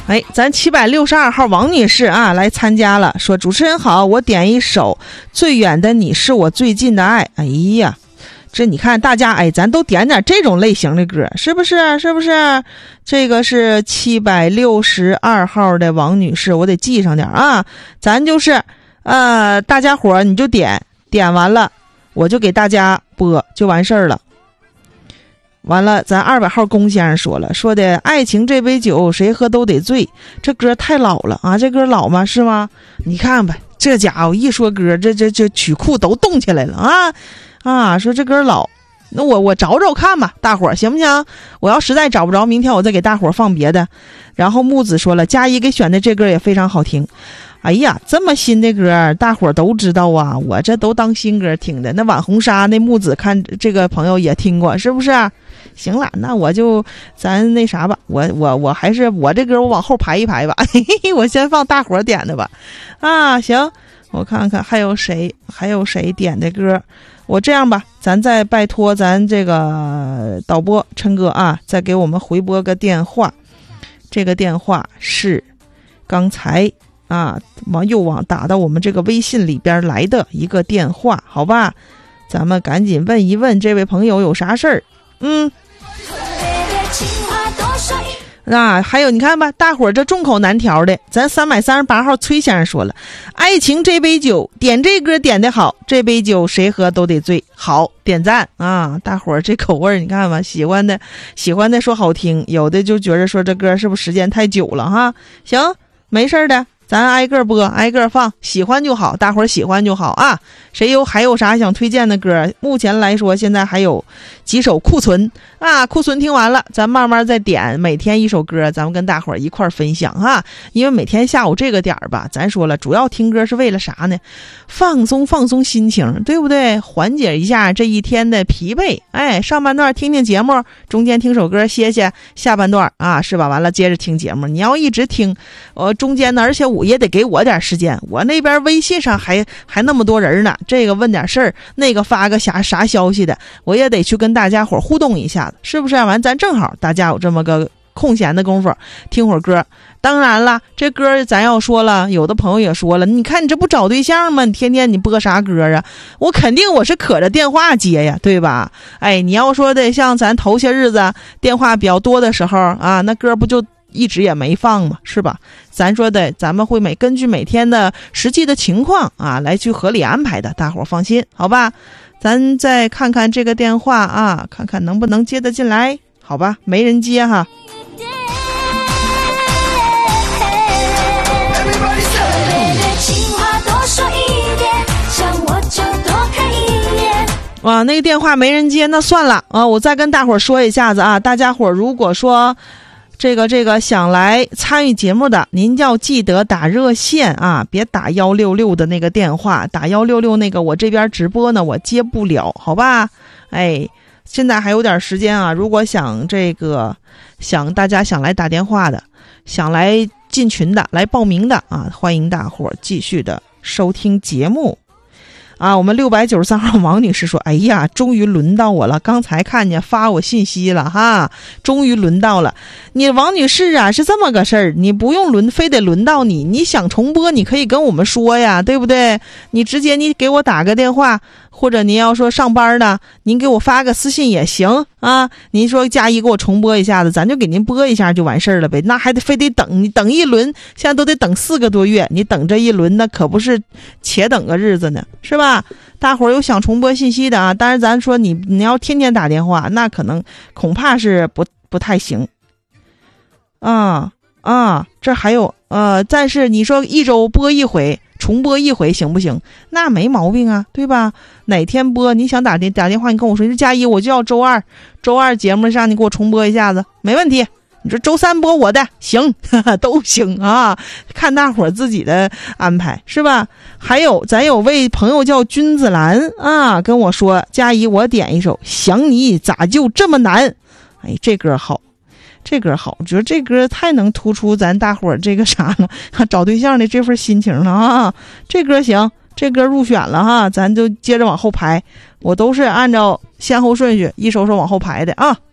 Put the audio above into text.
哎，咱762号王女士啊来参加了，说主持人好，我点一首最远的你是我最近的爱。哎呀，这你看大家哎，咱都点点这种类型的歌，是不是？是不是？这个是762号的王女士，我得记上点啊。咱就是大家伙你就点完了，我就给大家播就完事儿了。完了，咱200号龚先生说的爱情这杯酒谁喝都得醉，这歌太老了啊！这歌老吗？是吗？你看吧，这家伙一说歌，这曲库都动起来了啊！说这歌老，那我找找看吧，大伙儿行不行？我要实在找不着，明天我再给大伙儿放别的。然后木子说了，佳怡给选的这歌也非常好听。哎呀，这么新的歌大伙儿都知道啊，我这都当新歌听的。那晚红纱那木子看这个朋友也听过，是不是？行了，那我就咱那啥吧，我还是我这歌我往后排一排吧，嘿嘿，我先放大伙儿点的吧。啊，行，我看看还有谁点的歌。我这样吧，咱再拜托咱这个导播琛哥啊，再给我们回拨个电话。这个电话是刚才又往打到我们这个微信里边来的一个电话，好吧？咱们赶紧问一问这位朋友有啥事儿。还有你看吧，大伙儿这众口难调的，咱338号崔先生说了，爱情这杯酒，点这歌点得好，这杯酒谁喝都得醉，好，点赞啊！大伙儿这口味你看吧，喜欢的说好听，有的就觉得说这歌是不是时间太久了哈？行，没事的，咱挨个播挨个放，喜欢就好，大伙儿喜欢就好啊。还有啥想推荐的歌？目前来说现在还有几首库存啊，库存听完了咱慢慢再点，每天一首歌咱们跟大伙儿一块儿分享哈。因为每天下午这个点儿吧，咱说了主要听歌是为了啥呢？放松心情，对不对？缓解一下这一天的疲惫。哎，上半段听听节目，中间听首歌歇歇，下半段是吧？完了接着听节目。你要一直听中间呢，而且我也得给我点时间，我那边微信上还那么多人呢，这个问点事儿，那个发个啥消息的，我也得去跟大家伙互动一下子，是不是？完咱正好大家有这么个空闲的功夫听会儿歌。当然了，这歌咱要说了，有的朋友也说了，你看你这不找对象吗？你天天你播啥歌啊？我肯定我是可着电话接呀，对吧？哎，你要说的像咱头些日子电话比较多的时候啊，那歌不就一直也没放嘛，是吧？咱说的咱们会根据每天的实际的情况来去合理安排的，大伙儿放心好吧？咱再看看这个电话看看能不能接得进来，好吧？没人接哈。哇，那个电话没人接，那算了我再跟大伙儿说一下子大家伙儿如果说这个想来参与节目的，您要记得打热线别打166的那个电话，打166那个我这边直播呢，我接不了，好吧？哎，现在还有点时间如果想大家想来打电话的，想来进群的，来报名的欢迎大伙儿继续的收听节目。我们693号王女士说，哎呀，终于轮到我了，刚才看见发我信息了哈，终于轮到了。你王女士是这么个事儿，你不用非得轮到你，你想重播你可以跟我们说呀，对不对？你直接你给我打个电话，或者您要说上班呢，您给我发个私信也行您说佳怡给我重播一下子，咱就给您播一下就完事儿了呗，那还得非得等，你等一轮现在都得等4个多月，你等这一轮那可不是且等个日子呢，是吧？大伙儿有想重播信息的当然咱说你要天天打电话，那可能恐怕是不太行这还有但是你说一周播一回，重播一回行不行？那没毛病对吧？哪天播你想打电话，你跟我说，你说佳怡我就要周二节目上你给我重播一下子，没问题。你说周3播我的行都行看大伙儿自己的安排是吧？还有咱有位朋友叫君子兰跟我说，佳怡我点一首想你咋就这么难。哎，这歌好，我觉得这歌太能突出咱大伙儿这个啥了找对象的这份心情了这歌行，这歌入选了咱就接着往后排，我都是按照先后顺序一首首往后排的